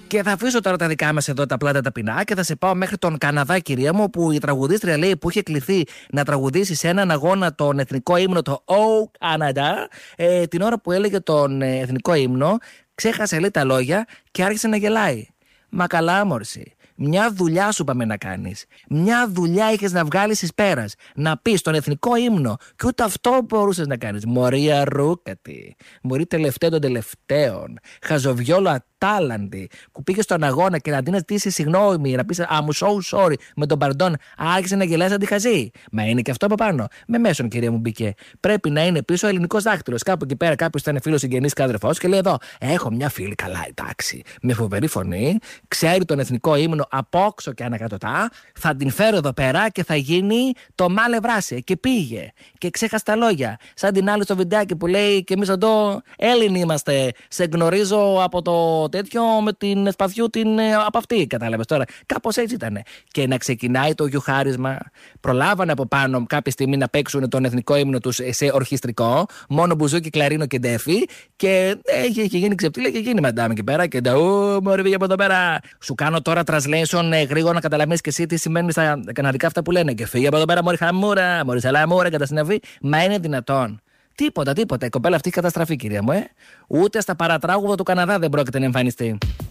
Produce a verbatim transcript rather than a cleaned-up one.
Και θα αφήσω τώρα τα δικά μας εδώ τα πλάτα ταπεινά και θα σε πάω μέχρι τον Καναδά, κυρία μου, όπου η τραγουδίστρια λέει που είχε κληθεί να τραγουδήσει σε έναν αγώνα τον εθνικό ύμνο, το Oh Canada, ε, την ώρα που έλεγε τον ε, εθνικό ύμνο, ξέχασε λέει τα λόγια και άρχισε να γελάει. Μα καλά, μόρση. Μια δουλειά σου είπαμε να κάνεις. Μια δουλειά είχες να βγάλεις εις πέρας. Να πεις τον εθνικό ύμνο. Και ούτε αυτό μπορούσες να κάνεις. Μωρία ρούκατη. Μωρή τελευταία των τελευταίων. Χαζοβιόλο ατάλαντη. Που πήγε στον αγώνα και αντί να ζητήσεις συγγνώμη, να πεις I'm so sorry με τον παρντών, άρχισε να γελάς αντιχαζή. Μα είναι και αυτό από πάνω. Με μέσον, κυρία μου, μπήκε. Πρέπει να είναι πίσω ο ελληνικός δάκτυλος. Κάπου εκεί πέρα κάποιος ήταν φίλος συγγενής και αδερφός και λέει εδώ: έχω μια φίλη καλά, εντάξει. Με φοβερή φωνή, ξέρει τον εθνικό ύμνο απόξω και ανακατοτά, θα την φέρω εδώ πέρα και θα γίνει το μάλε βράση. Και πήγε. Και ξέχασε τα λόγια. Σαν την άλλη στο βιντεάκι που λέει: και εμείς εδώ Έλληνοι είμαστε. Σε γνωρίζω από το τέτοιο με την σπαθιού την από αυτή. Κατάλαβες τώρα. Κάπως έτσι ήταν. Και να ξεκινάει το γιουχάρισμα. Προλάβανε από πάνω κάποια στιγμή να παίξουν τον εθνικό ύμνο τους σε ορχιστρικό. Μόνο μπουζούκι, κλαρίνο και ντέφι. Και έχει, έχει γίνει ξεπτήλα και γίνει μαντάμε εκεί πέρα. Και τα ου, μωρή βγήκε από εδώ πέρα. Σου κάνω τώρα translation ε, γρήγορα να καταλαβαίνεις και εσύ τι σημαίνει στα καναδικά αυτά που λένε. Και φύγε από εδώ πέρα, μωρή χαμούρα, μωρή σαλαμούρα, κατά συναφή. Μα είναι δυνατόν. Τίποτα, τίποτα. Η κοπέλα αυτή έχει καταστραφεί, κυρία μου, ε. Ούτε στα παρατράγουδα του Καναδά δεν πρόκειται να εμφανιστεί.